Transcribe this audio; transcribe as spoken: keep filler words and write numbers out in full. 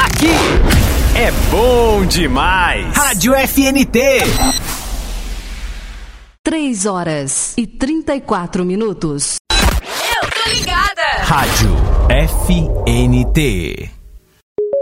Aqui é bom demais. Rádio F N T. Três horas e trinta e quatro minutos. Eu tô ligada. Rádio F N T.